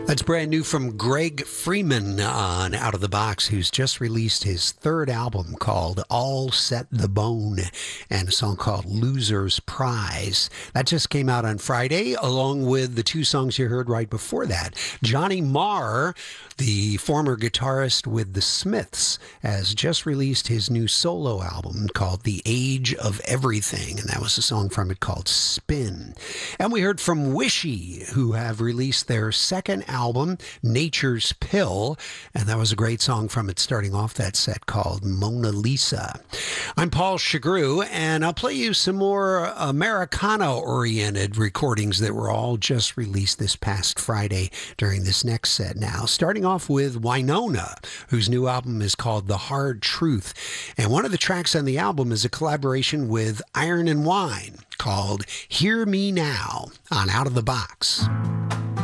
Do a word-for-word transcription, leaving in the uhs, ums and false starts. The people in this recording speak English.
That's brand new from Greg Freeman on Out of the Box, who's just released his third album called All Set the Bone and a song called Loser's Prize. That just came out on Friday, along with the two songs you heard right before that. Johnny Marr, the former guitarist with the Smiths, has just released his new solo album called The Age of Everything, and that was a song from it called Spin. And we heard from Wishy, who have released their second album, Nature's Pill, and that was a great song from it starting off that set called Mona Lisa. I'm Paul Chagru, and I'll play you some more Americana-oriented recordings that were all just released this past Friday during this next set now. Starting off with Wynonna, whose new album is called The Hard Truth, and one of the tracks on the album is a collaboration with Iron and Wine called Hear Me Now on Out of the Box.